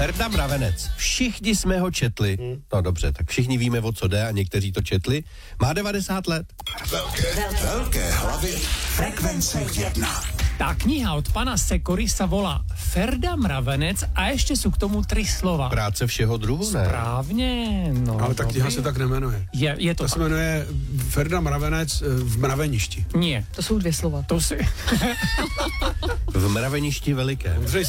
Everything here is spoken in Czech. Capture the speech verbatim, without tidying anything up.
Ferda Mravenec. Všichni jsme ho četli. Hmm. No dobře, tak všichni víme, o co jde a někteří to četli. Má devadesát let. Velké, velké hlavy. Frekvence jedna. Tá kniha od pana Sekory sa volá Ferda Mravenec a ešte sú k tomu tri slova. Práce všeho druhu, ne? Správne, no. Ale ta kniha se tak nemenuje. Je, je to To se jmenuje Ferda Mravenec v mraveništi. Nie. To jsou dvě slova. To si... V mraveništi velikém. Dobře